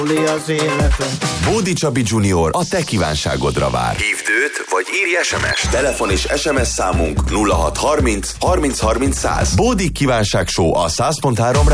az életem. Bódi Csabi Junior a te kívánságodra vár. Hívd őt, vagy írj SMS-t. Telefon és SMS számunk 0630 30 30 100. Bódi kívánság show a 100.3